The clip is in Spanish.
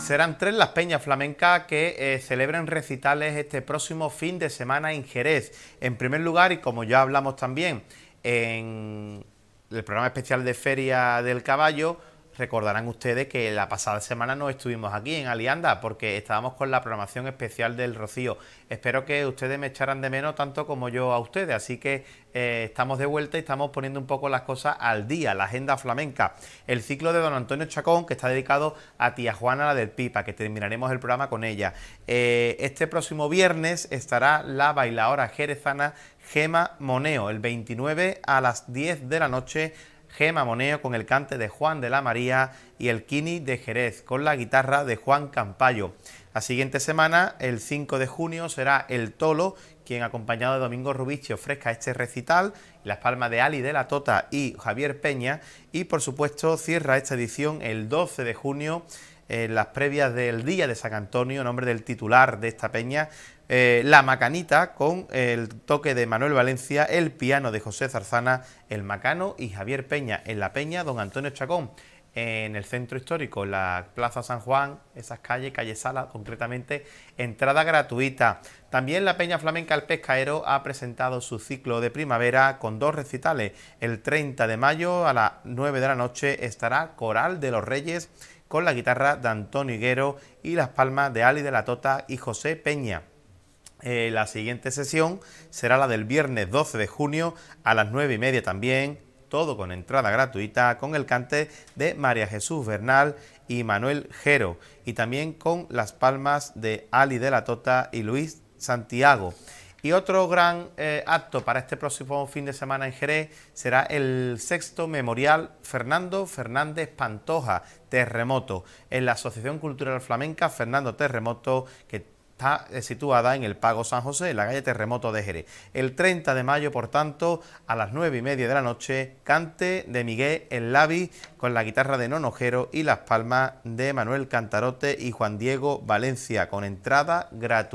Serán 3 las peñas flamencas que celebren recitales este próximo fin de semana en Jerez. En primer lugar, y como ya hablamos también en el programa especial de Feria del Caballo, recordarán ustedes que la pasada semana no estuvimos aquí en Alianda porque estábamos con la programación especial del Rocío. Espero que ustedes me echaran de menos tanto como yo a ustedes, así que estamos de vuelta y estamos poniendo un poco las cosas al día, la agenda flamenca. El ciclo de don Antonio Chacón, que está dedicado a tía Juana la del Pipa, que terminaremos el programa con ella. Este próximo viernes estará la bailaora jerezana Gema Moneo, el 29 a las 10 de la noche. Gema Moneo con el cante de Juan de la María y el Quini de Jerez con la guitarra de Juan Campayo. La siguiente semana, el 5 de junio, será el Tolo quien, acompañado de Domingo Rubici, ofrezca este recital, las palmas de Ali de la Tota y Javier Peña, y por supuesto cierra esta edición el 12 de junio, en las previas del Día de San Antonio, nombre del titular de esta peña, La Macanita, con el toque de Manuel Valencia, el piano de José Zarzana, el Macano y Javier Peña. En la peña, don Antonio Chacón, en el centro histórico, en la Plaza San Juan, esas calles, calle Sala, concretamente, entrada gratuita. También la Peña Flamenca El Pescaero ha presentado su ciclo de primavera con 2 recitales. El 30 de mayo a las 9 de la noche estará Coral de los Reyes con la guitarra de Antonio Higuero y las palmas de Ali de la Tota y José Peña. La siguiente sesión será la del viernes 12 de junio a las 9:30 también, todo con entrada gratuita, con el cante de María Jesús Bernal y Manuel Jero, y también con las palmas de Ali de la Tota y Luis Santiago. Y otro gran acto para este próximo fin de semana en Jerez será el 6º Memorial Fernando Fernández Pantoja, Terremoto, en la Asociación Cultural Flamenca Fernando Terremoto, que está situada en el Pago San José, en la calle Terremoto de Jerez. El 30 de mayo, por tanto, a las 9:30 de la noche, cante de Miguel El Lavi con la guitarra de Nonojero y las palmas de Manuel Cantarote y Juan Diego Valencia, con entrada gratuita.